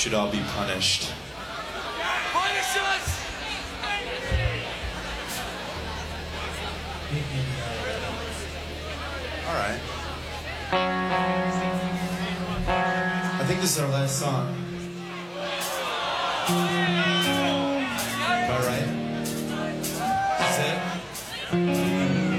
should all be punished. Punish us! All right. I think this is our last song.